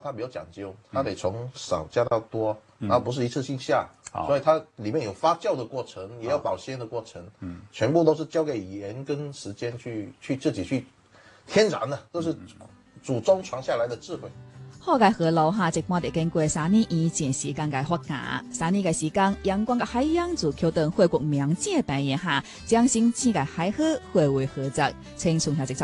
它比较讲究，它得从少加到多，然后不是一次性下，所以它里面有发酵的过程，也有保鲜的过程，全部都是交给盐跟时间去自己去天然的，都是祖宗传下来的智慧。 好嘅河流下直播地經過3年以前時間嘅發芽，3年嘅時間，陽光嘅海洋就橋等恢復明淨嘅白夜下，將新鮮嘅海河匯為河澤，青松下直